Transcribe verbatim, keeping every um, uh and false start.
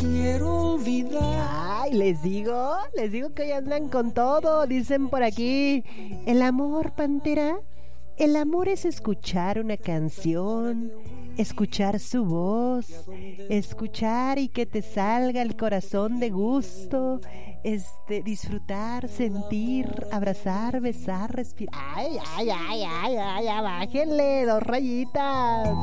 quiero olvidar. Ay, les digo, les digo que hoy andan con todo. Dicen por aquí, el amor, Pantera, el amor es escuchar una canción, escuchar su voz, escuchar y que te salga el corazón de gusto, este, disfrutar, sentir, abrazar, besar, respirar. Ay, ay, ay, ay, ay, ya bájenle dos rayitas.